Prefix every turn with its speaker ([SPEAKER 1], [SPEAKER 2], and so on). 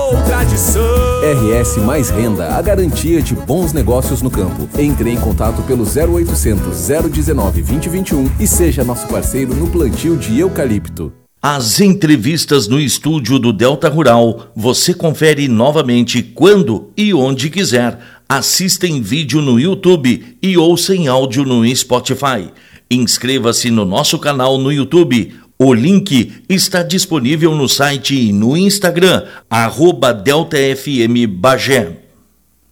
[SPEAKER 1] ou tradição.
[SPEAKER 2] RS Mais Renda, a garantia de bons negócios no campo. Entre em contato pelo 0800 019 2021 e seja nosso parceiro no plantio de eucalipto.
[SPEAKER 3] As entrevistas no estúdio do Delta Rural você confere novamente quando e onde quiser. Assista em vídeo no YouTube e ouça em áudio no Spotify. Inscreva-se no nosso canal no YouTube. O link está disponível no site e no Instagram, @DeltaFM Bagé.